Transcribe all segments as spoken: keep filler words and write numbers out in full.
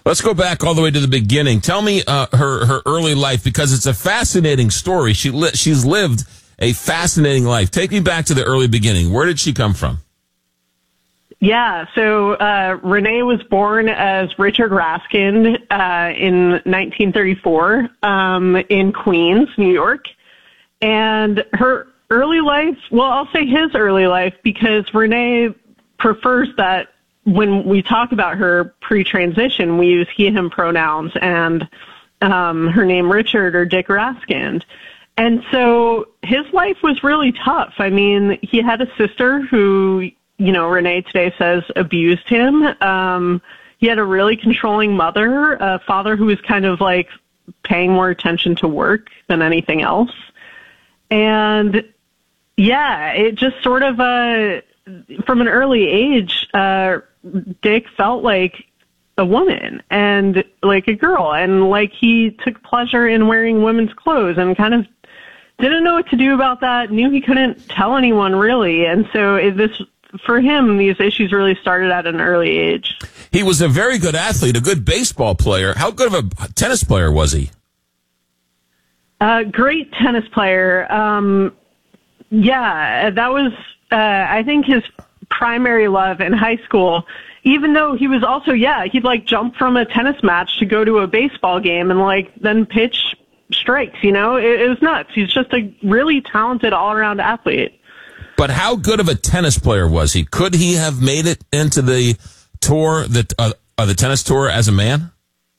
Let's go back all the way to the beginning. Tell me uh, her her early life, because it's a fascinating story. She li- she's lived a fascinating life. Take me back to the early beginning. Where did she come from? Yeah, so uh, Renee was born as Richard Raskin uh, in nineteen thirty-four um, in Queens, New York. And her early life, well, I'll say his early life, because Renee prefers that when we talk about her pre-transition, we use he, him pronouns, and um, her name Richard or Dick Raskin. And so his life was really tough. I mean, he had a sister who, you know, Renee today says abused him. Um, he had a really controlling mother, a father who was kind of like paying more attention to work than anything else. And yeah, it just sort of, uh, from an early age, uh, Dick felt like a woman and like a girl, and like he took pleasure in wearing women's clothes and kind of didn't know what to do about that, knew he couldn't tell anyone really. And so it, this, for him, these issues really started at an early age. He was a very good athlete, a good baseball player. How good of a tennis player was he? Uh, great tennis player. Um, yeah, that was, uh, I think his primary love in high school, even though he was also, yeah, he'd like jump from a tennis match to go to a baseball game and like then pitch strikes, you know, it, it was nuts. He's just a really talented all around athlete. But how good of a tennis player was he? Could he have made it into the tour, that uh, uh, the tennis tour as a man?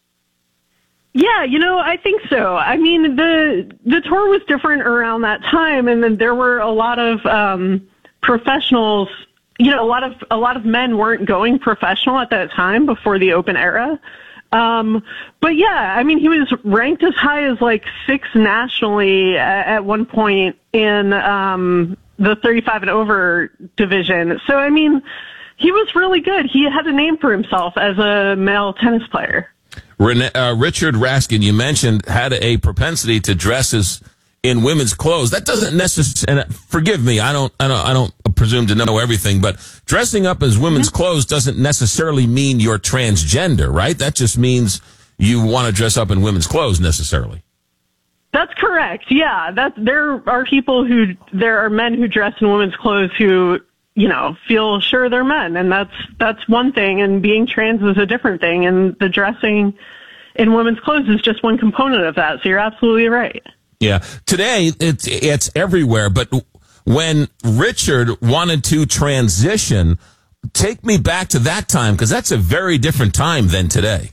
Yeah, you know, I think so. I mean, the the tour was different around that time, and then there were a lot of um, professionals. You know, a lot of a lot of men weren't going professional at that time before the Open era. Um, but yeah, I mean, he was ranked as high as like sixth nationally at, at one point in um, the thirty-five and over division. So I mean, he was really good. He had a name for himself as a male tennis player. Rene, uh, Richard Raskin, you mentioned, had a propensity to dress as in women's clothes. That doesn't necessarily, and forgive me, I don't, I don't, I don't presume to know everything, but dressing up as women's clothes doesn't necessarily mean you're transgender, right? That just means you want to dress up in women's clothes necessarily. That's correct. Yeah, that there are people who, there are men who dress in women's clothes who, you know, feel sure they're men, and that's that's one thing, and being trans is a different thing, and the dressing in women's clothes is just one component of that. So you're absolutely right. Yeah. Today, it's, it's everywhere, but when Richard wanted to transition, take me back to that time, because that's a very different time than today.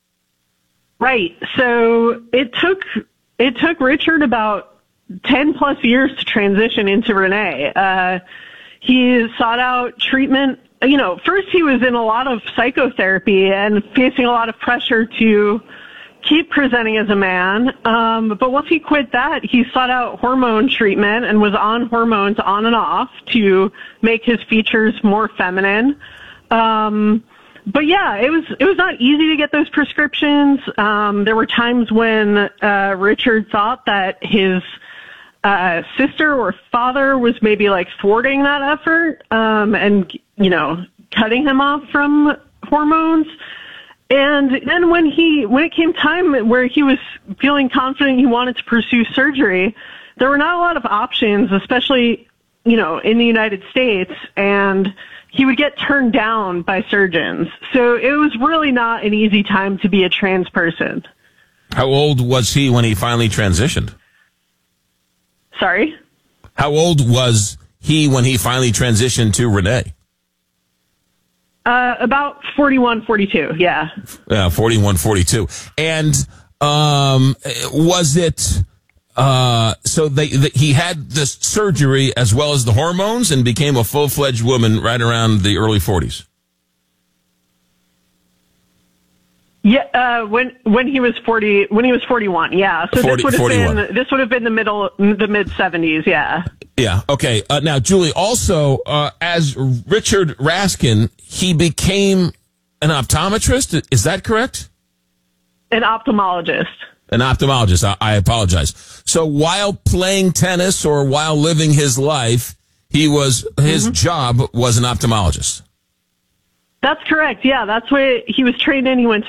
Right. So it took it took Richard about ten plus years to transition into Renee. Uh, he sought out treatment. You know, first he was in a lot of psychotherapy and facing a lot of pressure to keep presenting as a man. Um, but once he quit that, he sought out hormone treatment and was on hormones on and off to make his features more feminine. Um, but yeah, it was, it was not easy to get those prescriptions. Um, there were times when, uh, Richard thought that his, uh, sister or father was maybe like thwarting that effort, um, and, you know, cutting him off from hormones. And then when he, when it came time where he was feeling confident he wanted to pursue surgery, there were not a lot of options, especially, you know, in the United States, and he would get turned down by surgeons. So it was really not an easy time to be a trans person. How old was he when he finally transitioned? Sorry? How old was he when he finally transitioned to Renee? Uh, about forty-one, forty-two, yeah. Yeah, forty-one, forty-two. And um, was it, uh, so they, the, he had the surgery as well as the hormones and became a full-fledged woman right around the early forties? Yeah, uh, when when he was forty, when he was forty-one, yeah. So forty, this would have forty-one. been this would have been the middle, the mid seventies, yeah. Yeah. Okay. Uh, now, Julie, also uh, as Richard Raskin, he became an optometrist. Is that correct? An ophthalmologist. An ophthalmologist. I, I apologize. So while playing tennis or while living his life, he was his mm-hmm. job was an ophthalmologist. That's correct. Yeah, that's what he was trained in. He went to